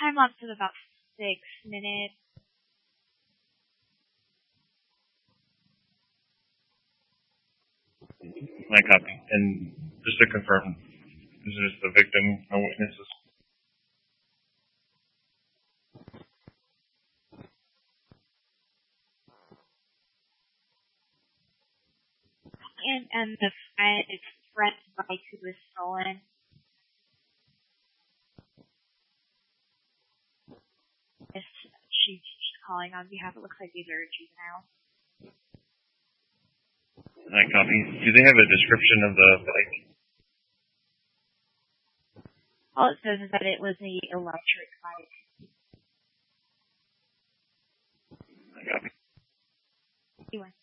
time lapse of about 6 minutes. I copy. And just to confirm, this is the victim, no witnesses. And the friend's bike who was stolen. She's calling on behalf. It looks like these are juveniles. I copy. Do they have a description of the bike? All it says is that it was an electric bike. I copy. Anyway.